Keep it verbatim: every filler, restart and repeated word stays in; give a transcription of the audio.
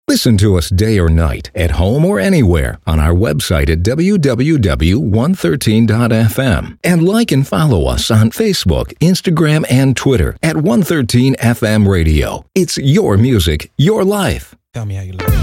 Listen to us day or night, at home or anywhere, on our website at w w w dot one thirteen dot f m. And like and follow us on Facebook, Instagram, and Twitter at one thirteen F M Radio. It's your music, your life. Tell me how you live.